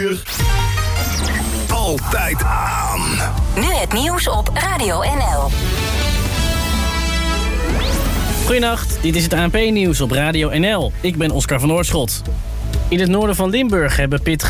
Altijd aan. Nu het nieuws op Radio NL. Goedenacht, dit is het ANP-nieuws op Radio NL. Ik ben Oscar van Oorschot. In het noorden van Limburg hebben